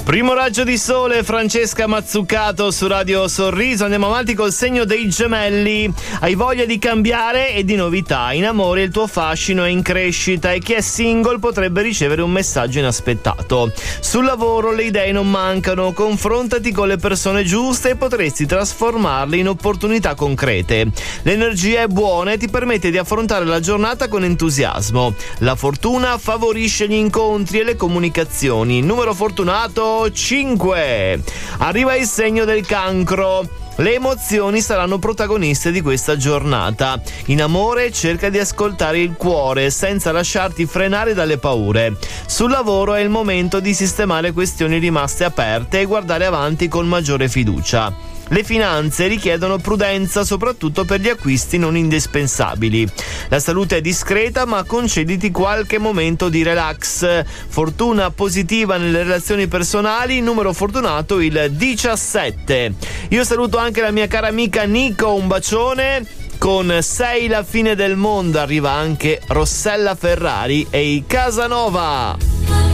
Primo raggio di sole, Francesca Mazzucato su Radio Sorriso. Andiamo avanti col segno dei Gemelli. Hai voglia di cambiare e di novità. In amore il tuo fascino è in crescita e chi è single potrebbe ricevere un messaggio inaspettato. Sul lavoro le idee non mancano. Confrontati con le persone giuste e potresti trasformarle in opportunità concrete. L'energia è buona e ti permette di affrontare la giornata con entusiasmo. La fortuna favorisce gli incontri e le comunicazioni. Numero fortunato 5. Arriva il segno del Cancro. Le emozioni saranno protagoniste di questa giornata. In amore cerca di ascoltare il cuore senza lasciarti frenare dalle paure. Sul lavoro è il momento di sistemare questioni rimaste aperte e guardare avanti con maggiore fiducia. Le finanze richiedono prudenza soprattutto per gli acquisti non indispensabili. La salute è discreta ma concediti qualche momento di relax. Fortuna positiva nelle relazioni personali, numero fortunato il 17. Io saluto anche la mia cara amica Nico, un bacione. Con Sei la fine del mondo arriva anche Rossella Ferrari e i Casanova.